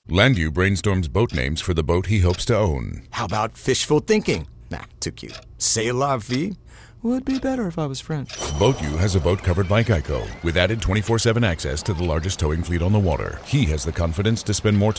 Landu brainstorms boat names for the boat he hopes to own. How about fishful thinking? Nah, too cute. C'est la vie? Would be better if I was French. BoatU has a boat covered by Geico, with added 24/7 access to the largest towing fleet on the water. He has the confidence to spend more time